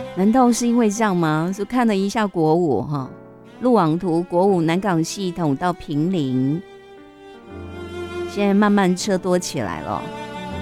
难道是因为这样吗？就看了一下国五哈，路网图国五南港系统到坪林，现在慢慢车多起来了。